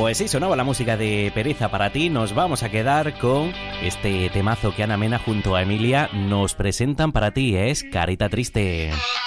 Pues sí, sonaba la música de Pereza para ti. Nos vamos a quedar con este temazo que Ana Mena junto a Emilia nos presentan para ti. Es Carita Triste.